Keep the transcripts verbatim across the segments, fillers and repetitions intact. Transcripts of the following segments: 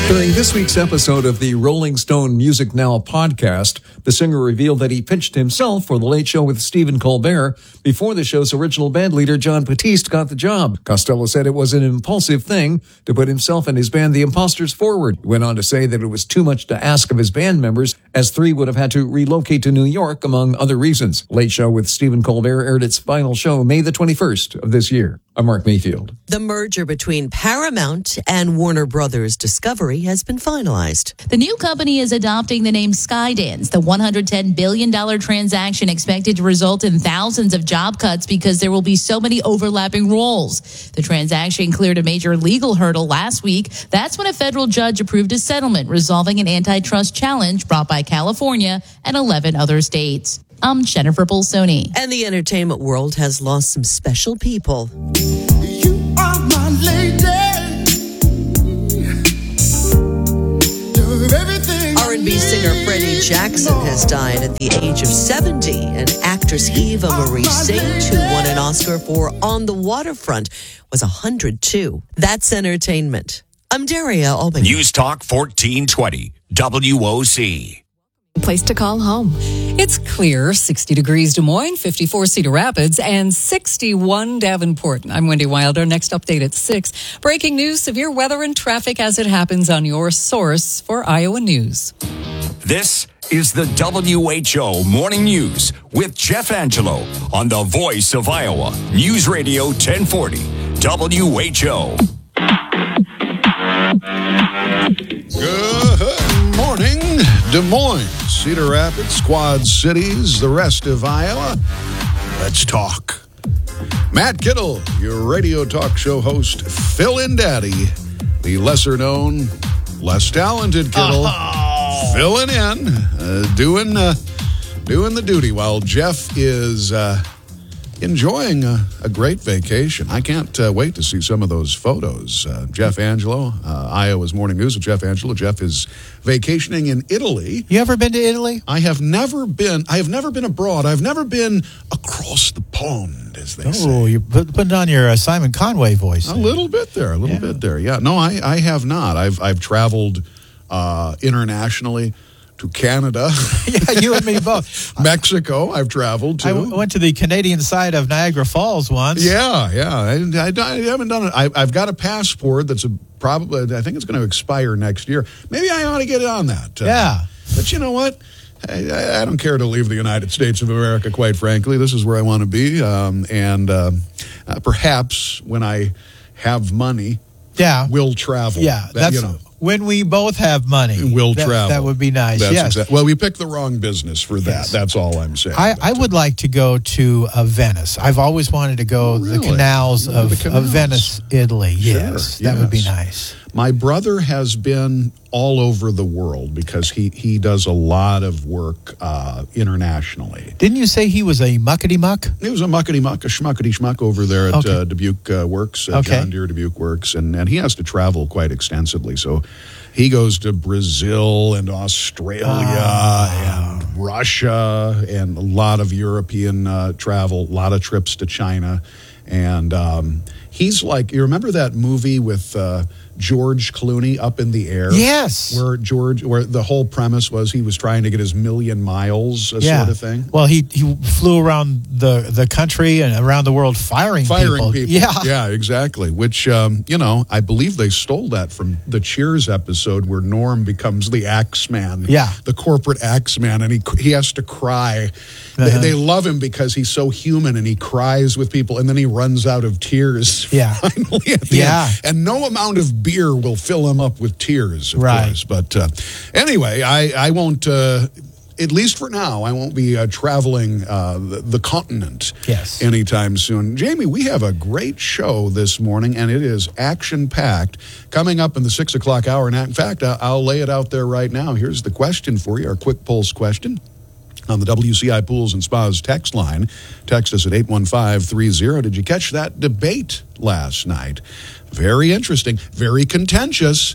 During this week's episode of the Rolling Stone Music Now podcast, the singer revealed that he pitched himself for The Late Show with Stephen Colbert before the show's original band leader, Jon Batiste, got the job. Costello said it was an impulsive thing to put himself and his band, The Imposters, forward. He went on to say that it was too much to ask of his band members, as three would have had to relocate to New York, among other reasons. Late Show with Stephen Colbert aired its final show May the twenty-first of this year. I'm Mark Mayfield. The merger between Paramount and Warner Brothers Discovery has been finalized. The new company is adopting the name Skydance. The one hundred ten billion dollars transaction expected to result in thousands of job cuts because there will be so many overlapping roles. The transaction cleared a major legal hurdle last week. That's when a federal judge approved a settlement resolving an antitrust challenge brought by California and eleven other states. I'm Jennifer Bolsoni. And the entertainment world has lost some special people. You are my lady. R and B singer Freddie Jackson has died at the age of seventy, and actress Eva Marie Saint, who won an Oscar for On the Waterfront, was one hundred two. That's entertainment. I'm Daria Albany. News Talk fourteen twenty, W O C. Place to call home. It's clear, sixty degrees Des Moines, fifty-four Cedar Rapids, and sixty-one Davenport. I'm Wendy Wilder. Next update at six. Breaking news, severe weather and traffic as it happens on your source for Iowa News. This is the W H O Morning News with Jeff Angelo on the Voice of Iowa, News Radio ten forty, W H O. Good morning, Des Moines, Cedar Rapids, Quad Cities, the rest of Iowa. Let's talk. Matt Kittle, your radio talk show host, fill-in daddy, the lesser-known, less talented Kittle, oh. filling in, uh, doing uh, doing the duty while Jeff is uh, enjoying a, a great vacation. I can't uh, wait to see some of those photos. Uh, Jeff Angelo, uh, Iowa's Morning News with Jeff Angelo. Jeff is vacationing in Italy. You ever been to Italy? I have never been. I have never been abroad. I've never been across the pond, as they oh, say. Oh, you're putting on your uh, Simon Conway voice. A there. little bit there, a little yeah. bit there. Yeah, no, I, I have not. I've I've traveled uh, internationally. To Canada. Yeah, you and me both. Mexico, I've traveled to. I w- went to the Canadian side of Niagara Falls once. Yeah, yeah. I, I, I haven't done it. I, I've got a passport that's a, probably, I think it's going to expire next year. Maybe I ought to get on that. Uh, yeah. But you know what? I, I don't care to leave the United States of America, quite frankly. This is where I want to be. Um, and uh, uh, perhaps when I have money, yeah, we'll travel. Yeah, that, that's... You know, when we both have money, we'll that, travel. That would be nice. That's yes. Exactly. Well, we picked the wrong business for that. Yes. That's all I'm saying. I, I would like to go to uh, Venice. I've always wanted to go oh, really? the canals, oh, of, the canals of Venice, Italy. Sure. Yes, that yes. would be nice. My brother has been all over the world because he, he does a lot of work uh, internationally. Didn't you say he was a muckety-muck? He was a muckety-muck, a schmuckety-schmuck over there at okay. uh, Dubuque uh, Works, uh, okay. John Deere Dubuque Works, and, and he has to travel quite extensively. So he goes to Brazil and Australia uh, and Russia and a lot of European uh, travel, a lot of trips to China. And um, he's like, you remember that movie with uh, George Clooney, Up in the Air? Yes. Where George, where the whole premise was he was trying to get his million miles uh, yeah. sort of thing. Well, he he flew around the, the country and around the world firing, firing people. people. Yeah. Yeah, exactly. Which, um, you know, I believe they stole that from the Cheers episode where Norm becomes the Axeman. Yeah. The corporate Axeman, and he he has to cry. Uh-huh. They, they love him because he's so human and he cries with people, and then he runs out of tears yeah. finally at the yeah. end. And no amount of beer will fill him up with tears, of right. course. But uh, anyway, I, I won't, uh, at least for now, I won't be uh, traveling uh, the, the continent yes. anytime soon. Jamie, we have a great show this morning, and it is action-packed. Coming up in the six o'clock hour, and in fact, I'll lay it out there right now. Here's the question for you, our quick pulse question. On the W C I Pools and Spas text line. Text us at eight one five three zero. Did you catch that debate last night? Very interesting, very contentious.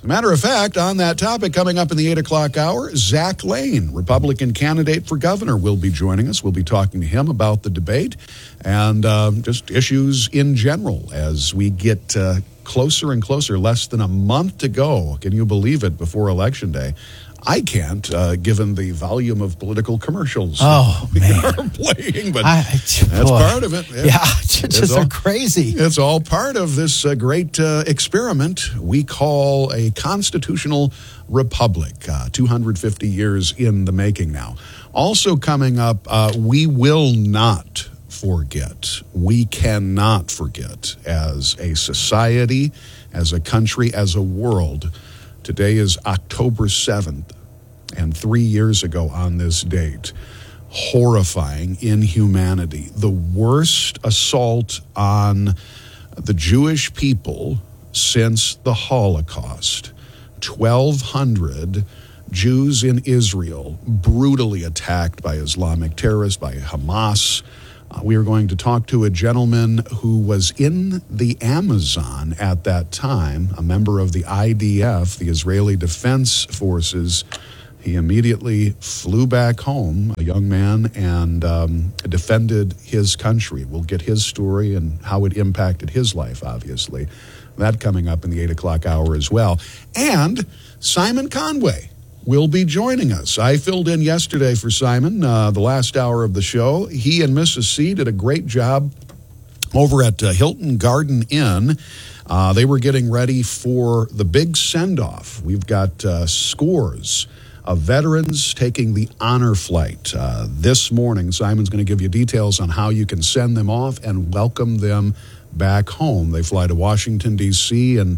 Matter of fact, on that topic, coming up in the eight o'clock hour, Zach Lane, Republican candidate for governor, will be joining us. We'll be talking to him about the debate and um, just issues in general as we get uh, closer and closer, less than a month to go. Can you believe it, before Election Day? I can't, uh, given the volume of political commercials oh, we man. are playing, but I, that's boy. part of it. Yeah, yeah just all, crazy. It's all part of this uh, great uh, experiment we call a constitutional republic, uh, two hundred fifty years in the making now. Also coming up, uh, we will not forget, we cannot forget as a society, as a country, as a world. Today is October seventh, and three years ago on this date, horrifying inhumanity, the worst assault on the Jewish people since the Holocaust. twelve hundred Jews in Israel brutally attacked by Islamic terrorists, by Hamas. Uh, we are going to talk to a gentleman who was in the Amazon at that time, a member of the I D F, the Israeli Defense Forces. He immediately flew back home, a young man, and um, defended his country. We'll get his story and how it impacted his life, obviously. That coming up in the eight o'clock hour as well. And Simon Conway will be joining us. I filled in yesterday for Simon, uh, the last hour of the show. He and Missus C did a great job over at uh, Hilton Garden Inn. Uh, they were getting ready for the big send-off. We've got uh, scores of veterans taking the honor flight. Uh, this morning, Simon's going to give you details on how you can send them off and welcome them back home. They fly to Washington, D C, and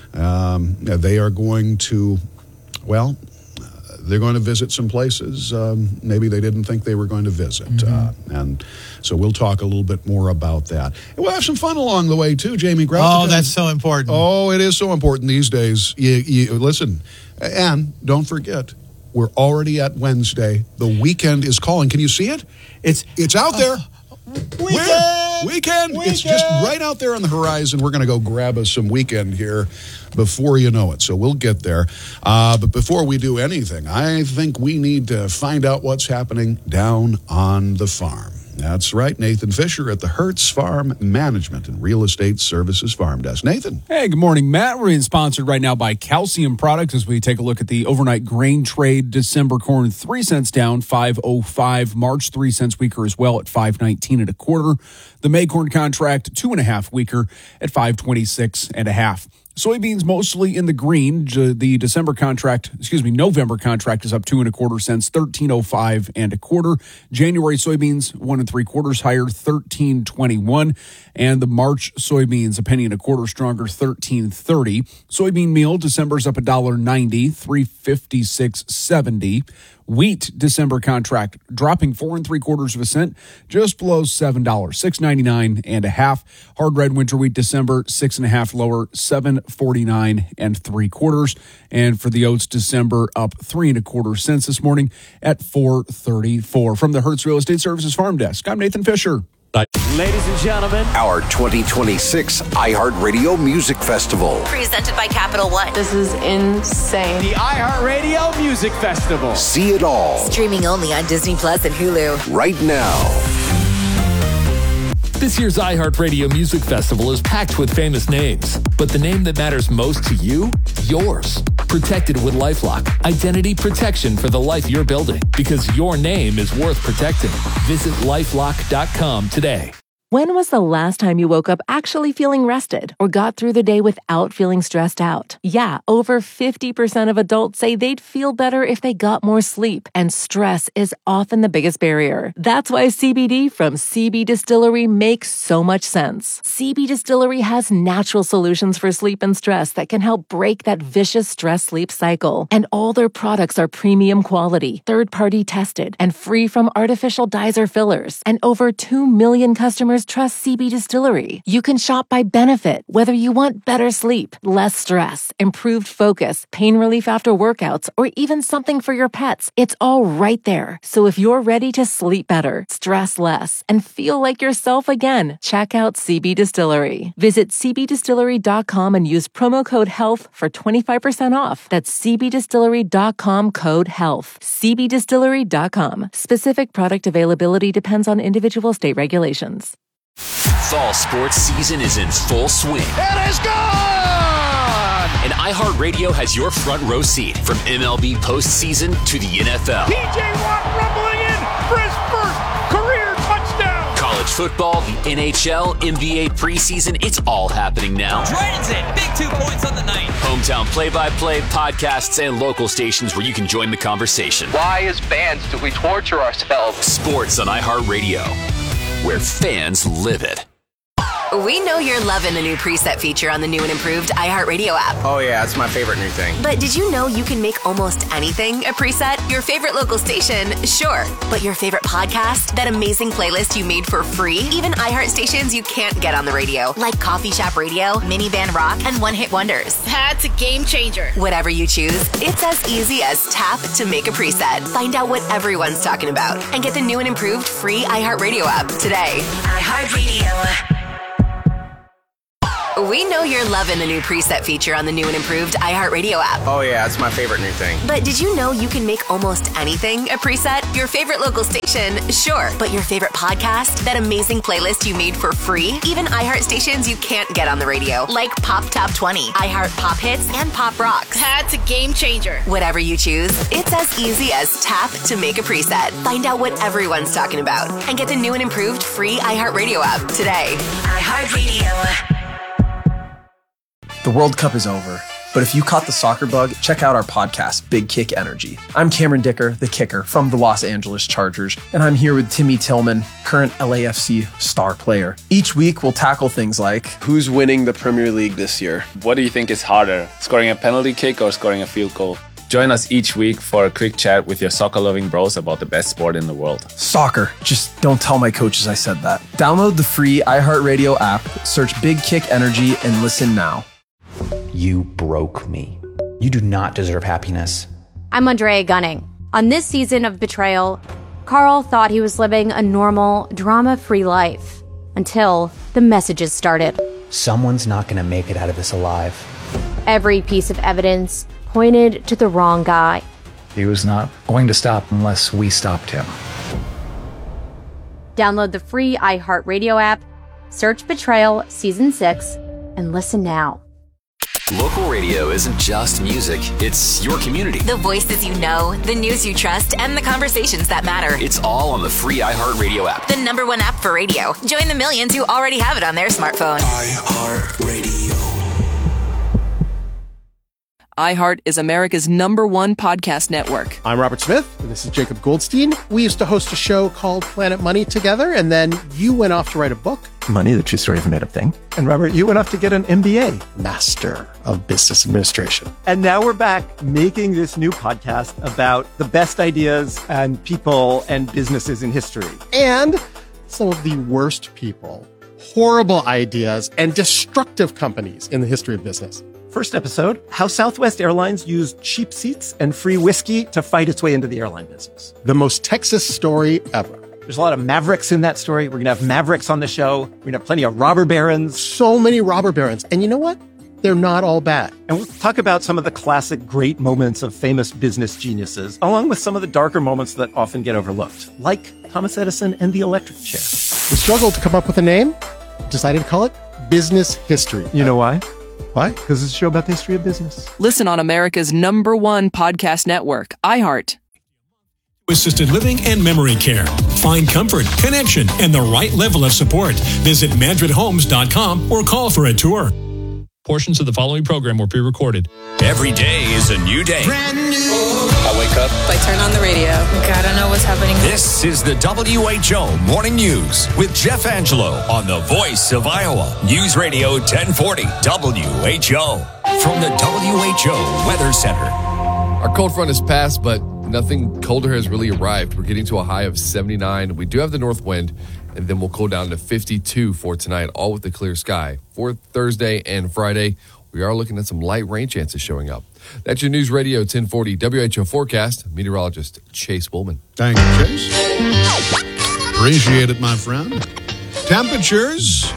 um, they are going to, well, they're going to visit some places um, maybe they didn't think they were going to visit. Mm-hmm. Uh, and so we'll talk a little bit more about that. And we'll have some fun along the way, too, Jamie Grout. Oh, that's so important. Oh, it is so important these days. You, you, listen, and don't forget, we're already at Wednesday. The weekend is calling. Can you see it? It's it's out there. Uh, weekend. Weekend. weekend. It's just right out there on the horizon. We're going to go grab us some weekend here before you know it. So we'll get there. Uh, but before we do anything, I think we need to find out what's happening down on the farm. That's right. Nathan Fisher at the Hertz Farm Management and Real Estate Services Farm Desk. Nathan. Hey, good morning, Matt. We're being sponsored right now by Calcium Products as we take a look at the overnight grain trade. December corn, three cents down, five oh five. March, three cents weaker as well at five nineteen and a quarter. The May corn contract, two and a half weaker at five twenty-six and a half. Soybeans mostly in the green. The December contract, excuse me, November contract is up two and a quarter cents, thirteen oh five and a quarter. January soybeans one and three quarters higher, thirteen twenty-one, and the March soybeans a penny and a quarter stronger, thirteen thirty. Soybean meal December's up a dollar ninety, three fifty six seventy. Wheat December contract dropping four and three quarters of a cent, just below seven dollars, six ninety nine and a half. Hard red winter wheat December six and a half lower, seven forty nine and three quarters. And for the oats December up three and a quarter cents this morning at four thirty four. From the Hertz Real Estate Services Farm Desk, I'm Nathan Fisher. Ladies and gentlemen, our twenty twenty-six iHeartRadio Music Festival. Presented by Capital One. This is insane. The iHeartRadio Music Festival. See it all. Streaming only on Disney Plus and Hulu. Right now. This year's iHeartRadio Music Festival is packed with famous names, but the name that matters most to you? Yours. Protected with LifeLock. Identity protection for the life you're building, because your name is worth protecting. Visit lifelock dot com today. When was the last time you woke up actually feeling rested or got through the day without feeling stressed out? Yeah, over fifty percent of adults say they'd feel better if they got more sleep, and stress is often the biggest barrier. That's why C B D from C B Distillery makes so much sense. C B Distillery has natural solutions for sleep and stress that can help break that vicious stress-sleep cycle. And all their products are premium quality, third-party tested, and free from artificial dyes or fillers. And over two million customers customers trust C B Distillery. You can shop by benefit, whether you want better sleep, less stress, improved focus, pain relief after workouts, or even something for your pets. It's all right there. So if you're ready to sleep better, stress less, and feel like yourself again, check out C B Distillery. Visit c b distillery dot com and use promo code HEALTH for twenty-five percent off. That's c b distillery dot com code HEALTH. c b distillery dot com. Specific product availability depends on individual state regulations. Fall sports season is in full swing. It is gone! And iHeartRadio has your front row seat from M L B postseason to the N F L. P J Watt rumbling in for his first career touchdown! College football, the N H L, N B A preseason, it's all happening now. Transit, big two points on the night. Hometown play-by-play, podcasts, and local stations where you can join the conversation. Why, as fans, do we torture ourselves? Sports on iHeartRadio, where fans live it. We know you're loving the new preset feature on the new and improved iHeartRadio app. Oh yeah, it's my favorite new thing. But did you know you can make almost anything a preset? Your favorite local station, sure. But your favorite podcast? That amazing playlist you made for free? Even iHeart stations you can't get on the radio, like Coffee Shop Radio, Minivan Rock, and One Hit Wonders. That's a game changer. Whatever you choose, it's as easy as tap to make a preset. Find out what everyone's talking about and get the new and improved free iHeartRadio app today. iHeartRadio. We know you're loving the new preset feature on the new and improved iHeartRadio app. Oh yeah, it's my favorite new thing. But did you know you can make almost anything a preset? Your favorite local station, sure. But your favorite podcast? That amazing playlist you made for free? Even iHeart stations you can't get on the radio, like Pop Top twenty, iHeart Pop Hits, and Pop Rocks. That's a game changer. Whatever you choose, it's as easy as tap to make a preset. Find out what everyone's talking about and get the new and improved free iHeartRadio app today. iHeartRadio. The World Cup is over, but if you caught the soccer bug, check out our podcast, Big Kick Energy. I'm Cameron Dicker, the kicker from the Los Angeles Chargers, and I'm here with Timmy Tillman, current L A F C star player. Each week, we'll tackle things like, who's winning the Premier League this year? What do you think is harder, scoring a penalty kick or scoring a field goal? Join us each week for a quick chat with your soccer-loving bros about the best sport in the world. Soccer. Just don't tell my coaches I said that. Download the free iHeartRadio app, search Big Kick Energy, and listen now. You broke me. You do not deserve happiness. I'm Andrea Gunning. On this season of Betrayal, Carl thought he was living a normal, drama-free life until the messages started. Someone's not going to make it out of this alive. Every piece of evidence pointed to the wrong guy. He was not going to stop unless we stopped him. Download the free iHeartRadio app, search Betrayal Season six, and listen now. Local radio isn't just music, it's your community. The voices you know, the news you trust, and the conversations that matter. It's all on the free iHeartRadio app. The number one app for radio. Join the millions who already have it on their smartphone. iHeartRadio. iHeart is America's number one podcast network. I'm Robert Smith, and this is Jacob Goldstein. We used to host a show called Planet Money together, and then you went off to write a book. Money, the true story of a made-up thing. And Robert, you went off to get an M B A. Master of Business Administration. And now we're back making this new podcast about the best ideas and people and businesses in history. And some of the worst people, horrible ideas, and destructive companies in the history of business. First episode, how Southwest Airlines used cheap seats and free whiskey to fight its way into the airline business. The most Texas story ever. There's a lot of Mavericks in that story. We're going to have Mavericks on the show. We're going to have plenty of robber barons. So many robber barons. And you know what? They're not all bad. And we'll talk about some of the classic great moments of famous business geniuses, along with some of the darker moments that often get overlooked, like Thomas Edison and the electric chair. We struggled to come up with a name, decided to call it Business History. You know why? Why? Because it's a show about the history of business. Listen on America's number one podcast network, iHeart. Assisted living and memory care. Find comfort, connection, and the right level of support. Visit madrid homes dot com or call for a tour. Portions of the following program were pre-recorded. Every day is a new day. Brand new. I wake up. I turn on the radio. Gotta know what's happening. This is the W H O Morning News with Jeff Angelo on the Voice of Iowa. News Radio ten forty W H O. From the W H O Weather Center. Our cold front has passed, but nothing colder has really arrived. We're getting to a high of seventy-nine. We do have the north wind, and then we'll cool down to fifty-two for tonight, all with the clear sky. For Thursday and Friday, we are looking at some light rain chances showing up. That's your News Radio ten forty W H O forecast. Meteorologist Chase Bullman. Thank you, Chase. Appreciate it, my friend. Temperatures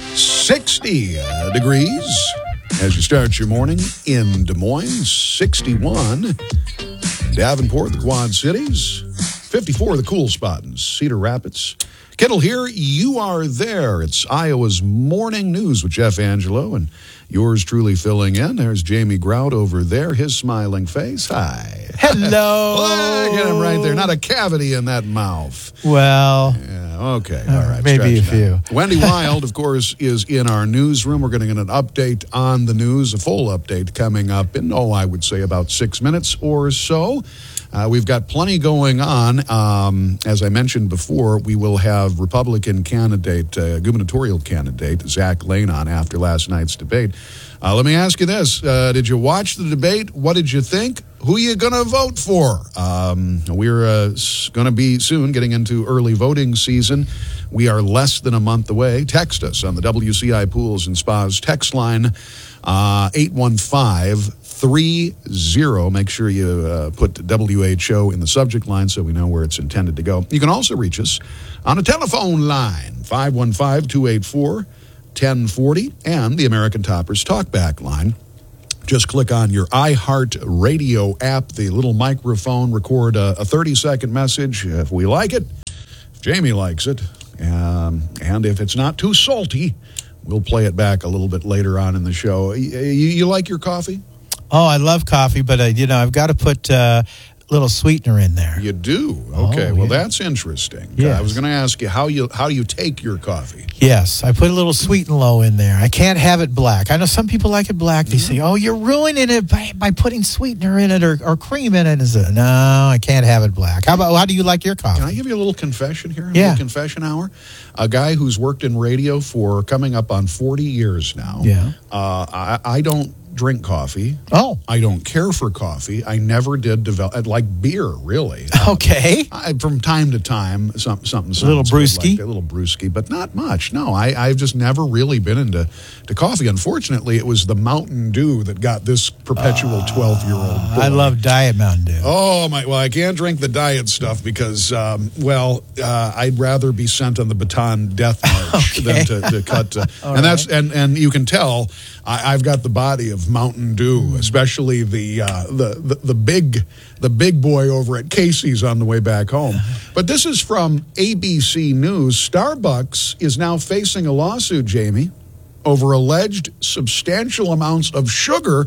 sixty uh, degrees as you start your morning in Des Moines, sixty-one. Davenport, the Quad Cities, fifty-four, the cool spot in Cedar Rapids. Kittle here, you are there. It's Iowa's Morning News with Jeff Angelo and yours truly filling in. There's Jamie Grout over there, his smiling face. Hi. Hello. Look at him right there. Not a cavity in that mouth. Well. Yeah, okay. All right. Maybe a few. Wendy Wild, of course, is in our newsroom. We're going to get an update on the news, a full update coming up in, oh, I would say about six minutes or so. Uh, we've got plenty going on. Um, as I mentioned before, we will have Republican candidate, uh, gubernatorial candidate, Zach Lane on after last night's debate. Uh, let me ask you this. Uh, did you watch the debate? What did you think? Who are you going to vote for? Um, we're uh, going to be soon getting into early voting season. We are less than a month away. Text us on the W C I Pools and Spas text line, uh, eight one five, three zero. Make sure you uh, put W H O in the subject line so we know where it's intended to go. You can also reach us on a telephone line, five one five, two eight four, one oh four oh, and the American Toppers Talkback line. Just click on your iHeartRadio app, the little microphone, record a thirty-second message if we like it, if Jamie likes it, um, and if it's not too salty, we'll play it back a little bit later on in the show. You, you, you like your coffee? Oh, I love coffee, but, uh, you know, I've got to put uh, a little sweetener in there. You do? Okay, oh, well, yeah. That's interesting. Yes. I was going to ask you, how you how do you take your coffee? Yes, I put a little sweet and low in there. I can't have it black. I know some people like it black. They say, oh, you're ruining it by, by putting sweetener in it or, or cream in it. Said, no, I can't have it black. How about how do you like your coffee? Can I give you a little confession here? A Yeah. little confession hour? A guy who's worked in radio for coming up on forty years now. Yeah. Uh, I, I don't drink coffee. Oh. I don't care for coffee. I never did develop, I'd like beer, really. Okay. I, from time to time, some, something A little sounds good, brewski? like a little brewski, but not much. No, I, I've just never really been into to coffee. Unfortunately, it was the Mountain Dew that got this perpetual twelve-year-old boy. I love Diet Mountain Dew. Oh, my. Well, I can't drink the diet stuff because, um, well, uh, I'd rather be sent on the Bataan Death March Okay. than to, to cut. Uh, and right. that's and, and you can tell I, I've got the body of Mountain Dew, especially the, uh, the the the big the big boy over at Casey's on the way back home. But this is from A B C News. Starbucks is now facing a lawsuit, Jamie, over alleged substantial amounts of sugar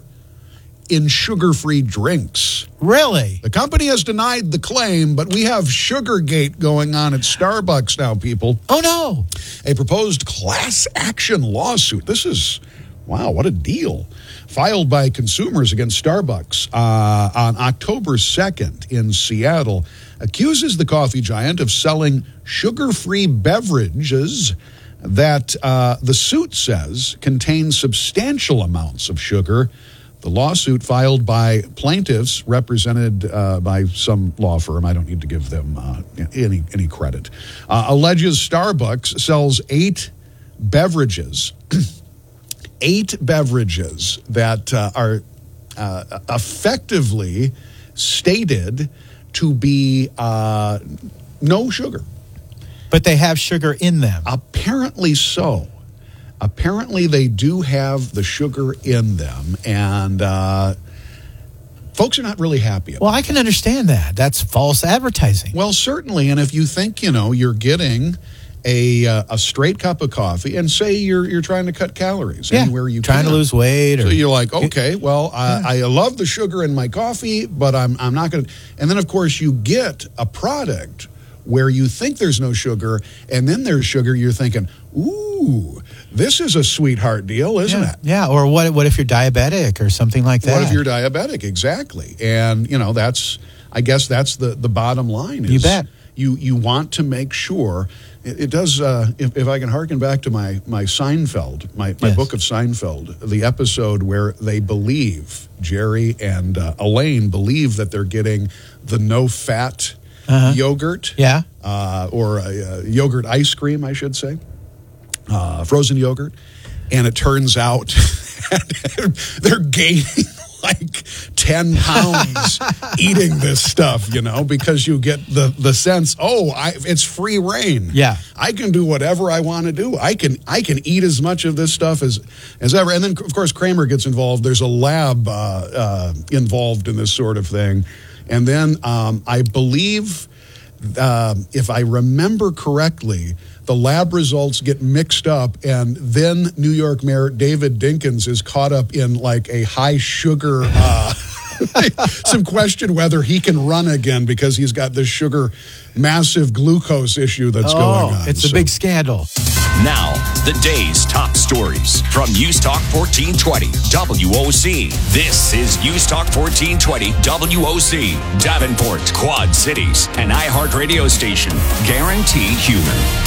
in sugar-free drinks. Really? The company has denied the claim, but we have Sugargate going on at Starbucks now, people. Oh, no. A proposed class action lawsuit. This is, wow, what a deal. Filed by consumers against Starbucks uh, on October second in Seattle, accuses the coffee giant of selling sugar-free beverages that uh, the suit says contain substantial amounts of sugar. The lawsuit filed by plaintiffs represented uh, by some law firm, I don't need to give them uh, any any credit, uh, alleges Starbucks sells eight beverages, eight beverages that uh, are uh, effectively stated to be uh, no sugar. But they have sugar in them. Apparently so. Apparently, they do have the sugar in them, and uh, folks are not really happy about Well, I can understand that. That's false advertising. Well, certainly, and if you think, you know, you're getting a uh, a straight cup of coffee, and say you're you're trying to cut calories Yeah, anywhere you trying can. to lose weight. Or, So you're like, okay, well, I, I love the sugar in my coffee, but I'm I'm not going to. And then, of course, you get a product where you think there's no sugar, and then there's sugar. You're thinking, ooh, this is a sweetheart deal, isn't yeah, it? Yeah, or what What if you're diabetic or something like that? What if you're diabetic? Exactly. And, you know, that's, I guess that's the, the bottom line. Is You bet. You, you want to make sure, it, it does, uh, if, if I can harken back to my, my Seinfeld, my, my Yes. book of Seinfeld, the episode where they believe, Jerry and uh, Elaine believe that they're getting the no-fat uh-huh. yogurt. Yeah. Uh, or a, a yogurt ice cream, I should say. Uh, frozen yogurt. And it turns out they're gaining like ten pounds eating this stuff, you know, because you get the, the sense, oh, I, it's free reign. Yeah. I can do whatever I want to do. I can I can eat as much of this stuff as, as ever. And then, of course, Kramer gets involved. There's a lab uh, uh, involved in this sort of thing. And then um, I believe, uh, if I remember correctly, the lab results get mixed up, and then New York Mayor David Dinkins is caught up in like a high sugar, uh, some question whether he can run again because he's got this sugar, massive glucose issue that's oh, going on. It's so. a big scandal. Now, the day's top stories from News Talk fourteen twenty W O C. This is News Talk fourteen twenty W O C, Davenport, Quad Cities, an iHeartRadio station, guaranteed human.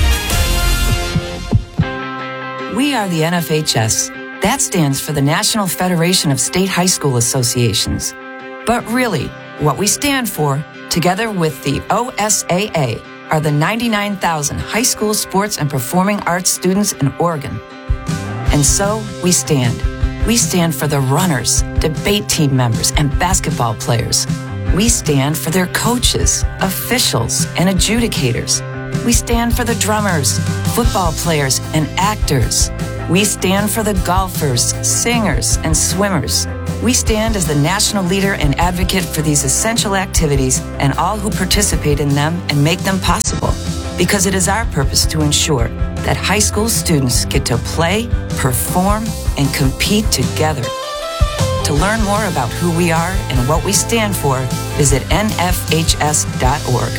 We are the N F H S. That stands for the National Federation of State High School Associations. But really, what we stand for, together with the O S A A, are the ninety-nine thousand high school sports and performing arts students in Oregon. And so, we stand. We stand for the runners, debate team members, and basketball players. We stand for their coaches, officials, and adjudicators. We stand for the drummers, football players, and actors. We stand for the golfers, singers, and swimmers. We stand as the national leader and advocate for these essential activities and all who participate in them and make them possible. Because it is our purpose to ensure that high school students get to play, perform, and compete together. To learn more about who we are and what we stand for, visit N F H S dot org.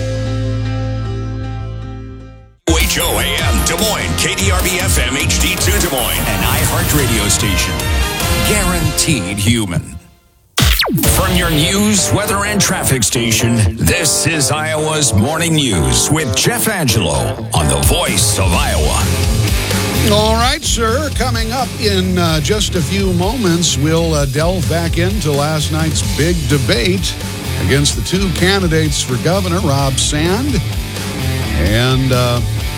W H O A M Des Moines, K D R B F M H D two Des Moines, an iHeart radio station. Guaranteed human. From your news, weather, and traffic station, this is Iowa's Morning News with Jeff Angelo on the Voice of Iowa. All right, sir. Coming up in uh, just a few moments, we'll uh, delve back into last night's big debate against the two candidates for governor, Rob Sand and uh,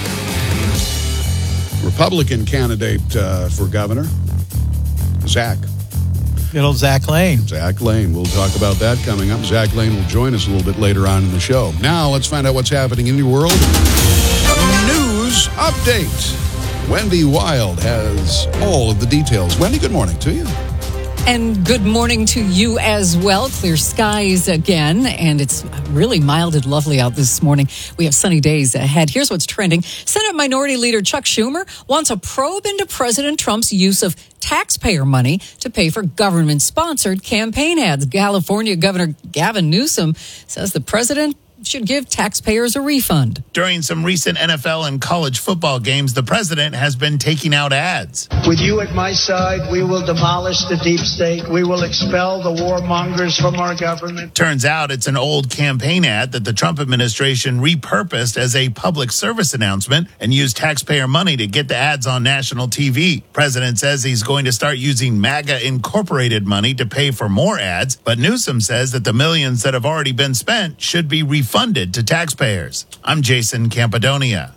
Republican candidate uh, for governor, Zach. Good old Zach Lane. Zach Lane. We'll talk about that coming up. Zach Lane will join us a little bit later on in the show. Now, let's find out what's happening in your world. News update. Wendy Wild has all of the details. Wendy, good morning to you. And good morning to you as well. Clear skies again, and it's really mild and lovely out this morning. We have sunny days ahead. Here's what's trending. Senate Minority Leader Chuck Schumer wants a probe into President Trump's use of taxpayer money to pay for government-sponsored campaign ads. California Governor Gavin Newsom says the president should give taxpayers a refund. During some recent N F L and college football games, the president has been taking out ads. With you at my side, we will demolish the deep state. We will expel the warmongers from our government. Turns out it's an old campaign ad that the Trump administration repurposed as a public service announcement and used taxpayer money to get the ads on national T V. President says he's going to start using MAGA Incorporated money to pay for more ads, but Newsom says that the millions that have already been spent should be refunded. Funded to taxpayers. I'm Jason Campadonia.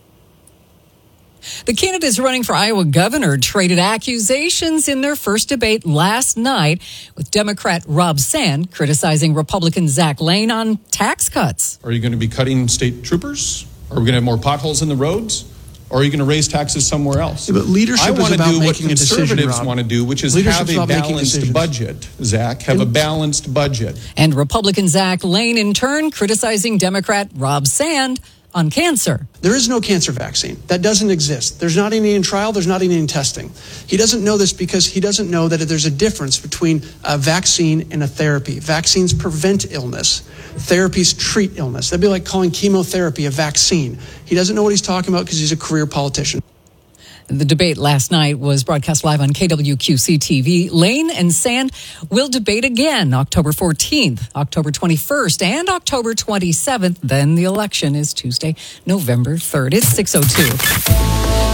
The candidates running for Iowa governor traded accusations in their first debate last night, with Democrat Rob Sand criticizing Republican Zach Lane on tax cuts. Are you going to be cutting state troopers? Are we going to have more potholes in the roads? Or are you going to raise taxes somewhere else? Yeah, but leadership I want is to about do what making a decision, conservatives Rob. want to do, which is Leadership's have a about making balanced decisions. budget, Zach. Have a balanced budget. And Republican Zach Lane, in turn, criticizing Democrat Rob Sand on cancer. There is no cancer vaccine. That doesn't exist. There's not any in trial. There's not any in testing. He doesn't know this because he doesn't know that there's a difference between a vaccine and a therapy. Vaccines prevent illness. Therapies treat illness. That'd be like calling chemotherapy a vaccine. He doesn't know what he's talking about because he's a career politician. The debate last night was broadcast live on K W Q C T V. Lane and Sand will debate again October fourteenth, October twenty-first, and October twenty-seventh. Then the election is Tuesday, November third. It's six oh two.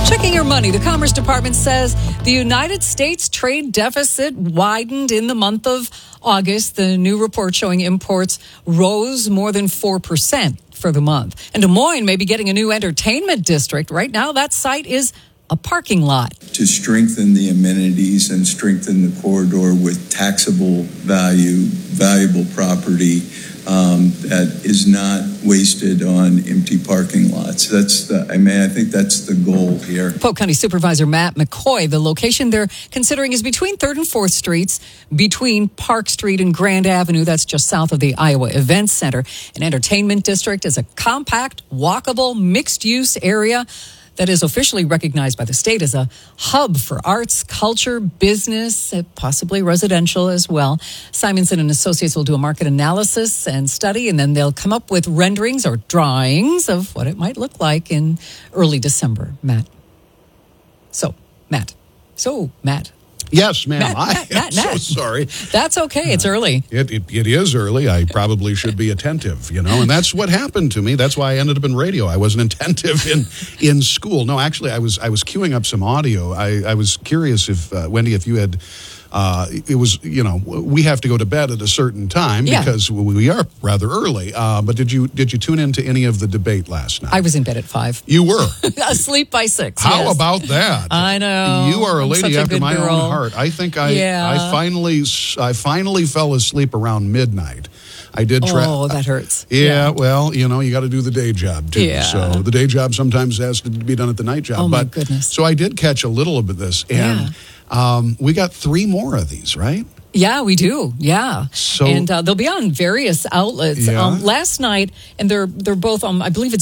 Checking your money, the Commerce Department says the United States trade deficit widened in the month of August. The new report showing imports rose more than four percent for the month. And Des Moines may be getting a new entertainment district. Right now, that site is a parking lot. To strengthen the amenities and strengthen the corridor with taxable value, valuable property um, that is not wasted on empty parking lots. That's the, I mean, I think that's the goal here. Polk County Supervisor Matt McCoy, the location they're considering is between third and fourth Streets, between Park Street and Grand Avenue. That's just south of the Iowa Events Center. An entertainment district is a compact, walkable, mixed-use area that is officially recognized by the state as a hub for arts, culture, business, possibly residential as well. Simonson and Associates will do a market analysis and study, and then they'll come up with renderings or drawings of what it might look like in early December. Matt. So, Matt. So, Matt. Yes, ma'am. Matt, I Matt, am Matt, so Matt. sorry. That's okay. It's early. It, it it is early. I probably should be attentive, you know, and that's what happened to me. That's why I ended up in radio. I wasn't attentive in in school. No, actually, I was I was queuing up some audio. I, I was curious if uh, Wendy, if you had. Uh, it was, you know, we have to go to bed at a certain time Yeah. because we are rather early. Uh, but did you did you tune into any of the debate last night? I was in bed at five. You were Asleep by six. How yes. about that? I know. You are a I'm lady such a after good my girl. own heart. I think I Yeah. I finally I finally fell asleep around midnight. I did try. Oh, that hurts. Yeah, Yeah. well, you know, you got to do the day job too. Yeah. So the day job sometimes has to be done at the night job. Oh, my but, goodness. So I did catch a little of this, and um, we got three more of these, right? Yeah, we do. Yeah. So- and uh, they'll be on various outlets. Yeah. Um, last night, and they're they're both on, I believe it's